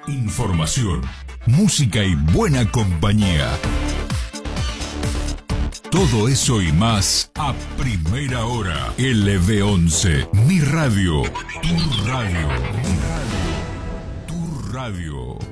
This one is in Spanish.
Información, música y buena compañía. Todo eso y más a primera hora. LB11, mi radio, tu radio, tu radio.